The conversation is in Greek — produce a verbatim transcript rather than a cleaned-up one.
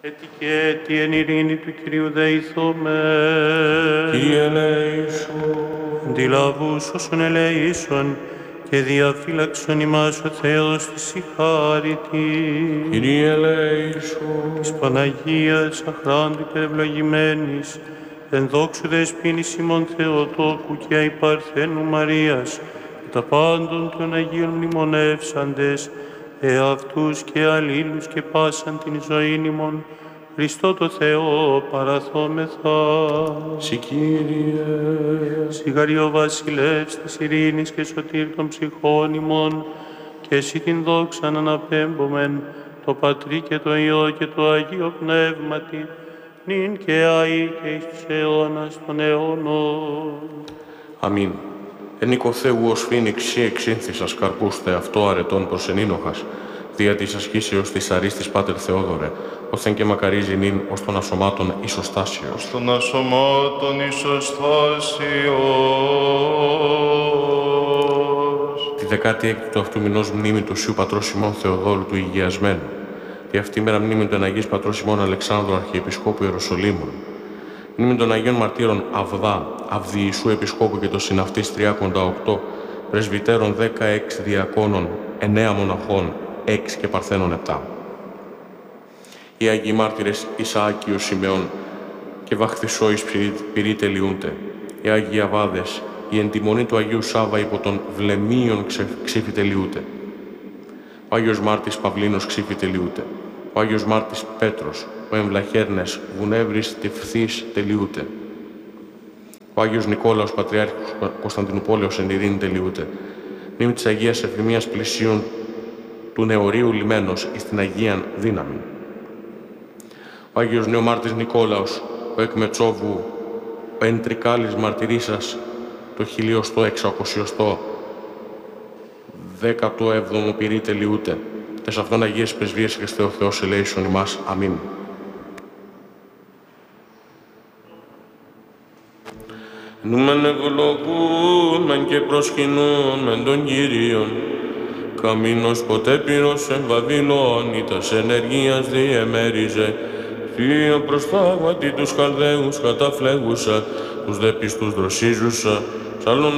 Έτι και έτι εν ειρήνη του Κυρίου δεηθώμε. Κύριε ελέησον. Αντιλαβούς όσων ελέησον και διαφύλαξον ημάς ο Θεός της συγχάρητη. Κύριε ελέησον. Της Παναγίας αχράντου υπερευλογημένης, εν δόξου δεσποίνης ημών Θεοτόκου και αϊπαρθένου Μαρίας, και τα πάντων των Αγίων μνημονεύσαντες, εαυτούς και αλλήλους και πάσαν την ζωήν ημών, Χριστό το Θεό παραθόμεθα. Συ Κύριε. Σιγαρή ο βασιλεύς της ειρήνης και σωτήρ των ψυχών ημών, και εσύ την δόξαν αναπέμπομεν, το Πατρί και το Υιό και το Αγίο Πνεύματι, νυν και αεί και εις τους αιώνας των αιώνων. Αμήν. Εν οίκο Θεού ως φήνιξη εξήνθησας καρπούς θεαυτό αρετών προς ενίνοχας, δια της ασκήσεως της αρίστης Πάτερ Θεόδωρε, όθεν και μακαρίζει νυν ως των ασωμάτων ισοστάσεως. Των ασωμάτων ισοστάσεως. Τη δεκάτη έκτη του αυτού μηνός μνήμη του Σιού Πατρός Σιμών Θεοδόρου του Υγειασμένου, τη αυτή μέρα μνήμη του Αγίου Πατρός Σιμών Αλεξάνδρου Αρχιεπισκόπου Ιεροσολύμων, μνήμη των Αγίων Μαρτύρων Αβδά, Αυδιησού Επισκόπου και το συναυτής τριάκοντα οκτώ, πρεσβυτέρων δέκα έξι διακόνων, εννέα μοναχών, έξι και παρθένων επτά. Οι Άγιοι Μάρτυρες Ισαάκιος Σιμεών και Βαχθισόης Πυρή τελειούνται. Οι Άγιοι Αβάδες, η εντιμονή του Αγίου Σάβα υπό των βλεμίων ξύφη τελειούνται. Ο Άγιος Μάρτης Παυλίνος ξύφη τελειούνται. Ο Άγιος Μάρτης Πέτρος, ο Εμβλαχέρνες Βουνεύρης Τυφθής τελειούνται. Ο Άγιος Νικόλαος Πατριάρχος Κωνσταντινούπολεως εν ειρήνη τελειούνται. Μνήμη της Αγίας Εφημίας Πλησίων του Νεωρίου Λιμένος εις την Αγίαν Δύναμη. Ο Άγιος Νεομάρτης Νικόλαος, ο Εκμετσόβου, ο εν Τρικάλης Μαρτυρίσας, το χιλιοστό εξακοσιοστό, δέκατο έβδομο πυρή τελειούται. Τες αυτών Αγίες Πρεσβείες Χριστέ ο Θεός ελέησον ημάς. Αμήν. Νούμεν ευλογούμεν και προσκυνούμεν τον Κύριον, καμίνος ποτέ πυρός εν Βαβυλώνη τας ενεργείας διεμέριζε, θεία προστάγματι τους Χαλδαίους καταφλέγουσα, τους δε πιστούς δροσίζουσα,